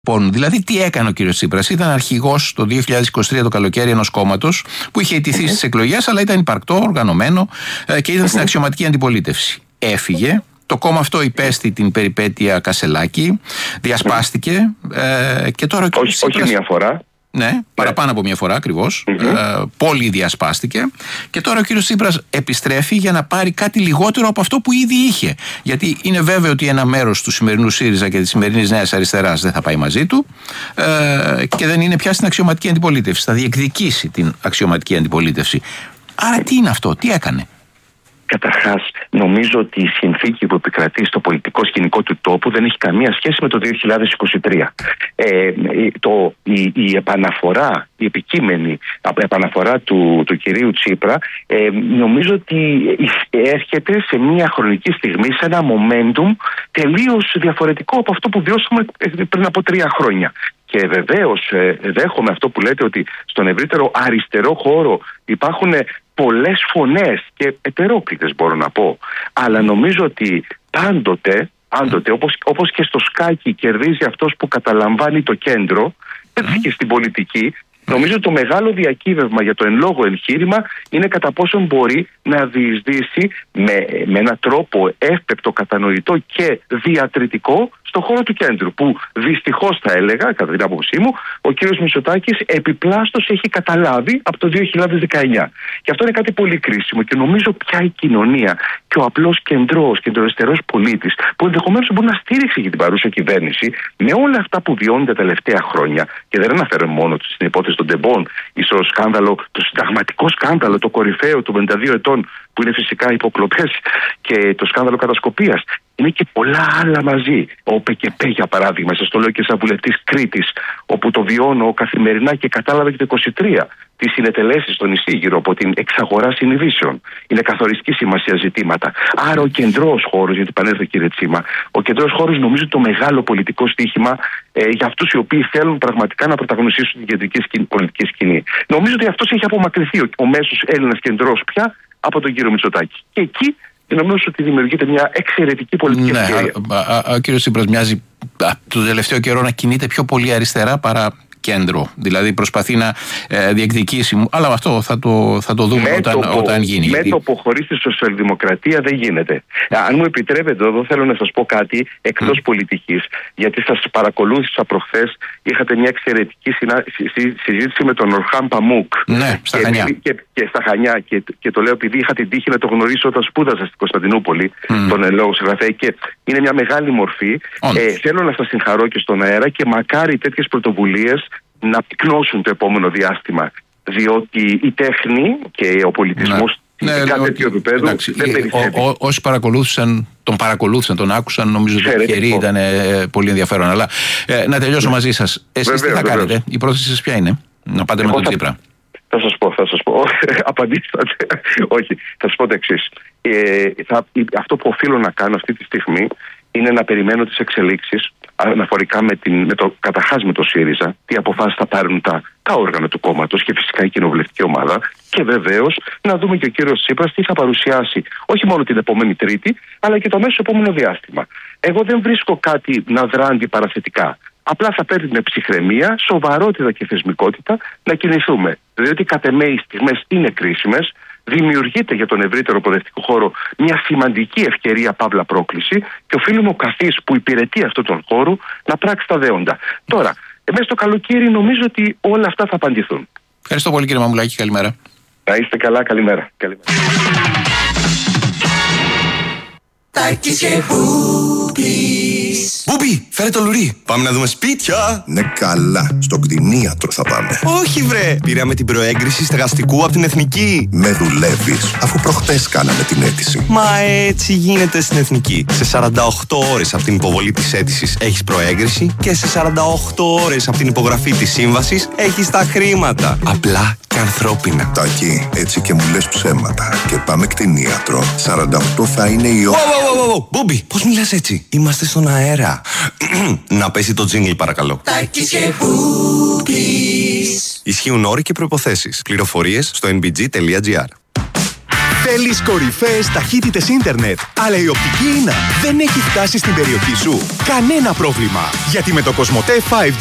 Λοιπόν, δηλαδή, τι έκανε ο κύριος Τσίπρας? Ήταν αρχηγός το 2023 το καλοκαίρι ενός κόμματος που είχε ιτηθεί στις εκλογές, αλλά ήταν υπαρκτό, οργανωμένο και ήταν στην αξιωματική αντιπολίτευση. Έφυγε. Το κόμμα αυτό υπέστη την περιπέτεια Κασελάκη, διασπάστηκε και τώρα. Όχι μία φορά. Ναι, παραπάνω από μια φορά ακριβώς. Πολύ διασπάστηκε. Και τώρα ο κύριος Τσίπρας επιστρέφει για να πάρει κάτι λιγότερο από αυτό που ήδη είχε. Γιατί είναι βέβαιο ότι ένα μέρος του σημερινού ΣΥΡΙΖΑ και της σημερινής Νέας Αριστεράς δεν θα πάει μαζί του και δεν είναι πια στην αξιωματική αντιπολίτευση. Θα διεκδικήσει την αξιωματική αντιπολίτευση. Άρα τι είναι αυτό, τι έκανε? Καταρχάς, νομίζω ότι η συνθήκη που επικρατεί στο πολιτικό σκηνικό του τόπου δεν έχει καμία σχέση με το 2023. Η επαναφορά, η επικείμενη επαναφορά του κυρίου Τσίπρα, νομίζω ότι έρχεται σε μια χρονική στιγμή, σε ένα momentum τελείως διαφορετικό από αυτό που βιώσαμε πριν από 3 χρόνια. Και βεβαίως δέχομαι αυτό που λέτε, ότι στον ευρύτερο αριστερό χώρο υπάρχουν πολλές φωνές και ετερόκλητες, μπορώ να πω. Αλλά νομίζω ότι πάντοτε όπως και στο σκάκι κερδίζει αυτός που καταλαμβάνει το κέντρο, έτσι και στην πολιτική. Νομίζω ότι το μεγάλο διακύβευμα για το εν λόγω εγχείρημα είναι κατά πόσον μπορεί να διεισδύσει με έναν τρόπο εύπεπτο, κατανοητό και διατριτικό στο χώρο του κέντρου, που δυστυχώς θα έλεγα, κατά την άποψή μου, ο κύριος Μητσοτάκης επιπλάστος έχει καταλάβει από το 2019. Και αυτό είναι κάτι πολύ κρίσιμο και νομίζω πια η κοινωνία και ο απλός κεντροαριστερός πολίτης, που ενδεχομένως μπορεί να στήριξει για την παρούσα κυβέρνηση με όλα αυτά που βιώνει τα τελευταία χρόνια, και δεν αναφέρω μόνο στην υπόθεση των Ντεμπών ή στο σκάνδαλο, το συνταγματικό σκάνδαλο, το κορυφαίο των 52 ετών, που είναι φυσικά υποκλοπές, και το σκάνδαλο κατασκοπίας. Είναι και πολλά άλλα μαζί. Ο ΠΚΠ, για παράδειγμα, σας το λέω και σαν βουλευτής Κρήτης, όπου το βιώνω καθημερινά και κατάλαβα και το 23. Τις συνετελέσεις στο νησί γύρω από την εξαγορά συνειδήσεων. Είναι καθοριστική σημασία ζητήματα. Άρα ο κεντρός χώρος, γιατί πανέρθε κύριε Τσίμα, ο κεντρός χώρος νομίζω το μεγάλο πολιτικό στοίχημα για αυτούς οι οποίοι θέλουν πραγματικά να πρωταγωνιστήσουν την κεντρική πολιτική σκηνή. Νομίζω ότι αυτός έχει απομακρυνθεί ο μέσος Έλληνας κεντρός πια από τον κύριο Μητσοτάκη. Και εκεί νομίζω ότι δημιουργείται μια εξαιρετική πολιτική ευκαιρία. Ο κύριος Τσίπρας μοιάζει το τελευταίο καιρό να κινείται πιο πολύ αριστερά παρά κέντρο. Δηλαδή προσπαθεί να διεκδικήσει. Αλλά αυτό θα το δούμε όταν γίνει. Μέτωπο χωρίς τη σοσιαλδημοκρατία δεν γίνεται. Αν μου επιτρέπετε, εδώ θέλω να σας πω κάτι εκτός πολιτικής. Γιατί σας παρακολούθησα προχθές. Είχατε μια εξαιρετική συζήτηση με τον Ορχάν Παμούκ. Ναι, στα Χανιά. Και στα Χανιά. Και το λέω επειδή είχα την τύχη να το γνωρίσω όταν σπούδασα στην Κωνσταντινούπολη, τον λόγο συγγραφέα. Και είναι μια μεγάλη μορφή. Θέλω να σας συγχαρώ και στον αέρα και μακάρι τέτοιες πρωτοβουλίες να πυκνώσουν το επόμενο διάστημα. Διότι η τέχνη και ο πολιτισμός κάτι τέτοιο επίπεδο δεν περισσεύει. Όσοι τον παρακολούθησαν, τον άκουσαν, νομίζω ότι το χέρι ήταν πολύ ενδιαφέρον. Αλλά να τελειώσω μαζί σας. Εσείς τι θα κάνετε? Η πρόθεση σας ποια είναι? Να πάτε με τον Τσίπρα? Θα σας πω. Απαντήσατε. Όχι, θα σας πω το εξής. Αυτό που οφείλω να κάνω αυτή τη στιγμή είναι να περιμένω τις εξελίξεις αναφορικά καταρχάς με το ΣΥΡΙΖΑ, τι αποφάσεις θα πάρουν τα όργανα του κόμματος και φυσικά η κοινοβουλευτική ομάδα, και βεβαίως να δούμε και ο κύριος Τσίπρας τι θα παρουσιάσει όχι μόνο την επόμενη Τρίτη, αλλά και το αμέσως επόμενο διάστημα. Εγώ δεν βρίσκω κάτι να δρά αντιπαραθετικά. Απλά θα πρέπει με ψυχραιμία, σοβαρότητα και θεσμικότητα να κινηθούμε. Διότι κατ' εμέ οι στιγμές είναι κρίσιμες. Δημιουργείται για τον ευρύτερο προοδευτικό χώρο μια σημαντική ευκαιρία, παύλα πρόκληση, και οφείλουμε ο καθής που υπηρετεί αυτόν τον χώρο να πράξει τα δέοντα. Τώρα, μέσα στο καλοκαίρι νομίζω ότι όλα αυτά θα απαντηθούν. Ευχαριστώ πολύ κύριε Μαμουλάκη, καλημέρα. Να είστε καλά, καλημέρα. Μπούμπι, φέρε το λουρί. Πάμε να δούμε σπίτια. Ναι, καλά. Στο κτηνίατρο θα πάμε. Όχι, βρε. Πήραμε την προέγκριση στεγαστικού από την Εθνική. Με δουλεύεις, αφού προχτές κάναμε την αίτηση. Μα έτσι γίνεται στην Εθνική. Σε 48 ώρες από την υποβολή της αίτησης έχεις προέγκριση και σε 48 ώρες από την υπογραφή της σύμβασης έχεις τα χρήματα. Απλά και ανθρώπινα. Τάκη, έτσι και μου λες ψέματα. Και πάμε κτηνίατρο. 48 θα είναι η ώρα. Μπούμπι, πώς μιλάς έτσι? Είμαστε στον αέρα. Να πέσει το τζίνγκλ παρακαλώ. Τάκης και Μπούμπις. Ισχύουν όροι και προϋποθέσεις. Πληροφορίες στο nbg.gr. Θέλεις κορυφαίες ταχύτητες ίντερνετ, αλλά η οπτική ίνα δεν έχει φτάσει στην περιοχή σου? Κανένα πρόβλημα, γιατί με το COSMOTE 5G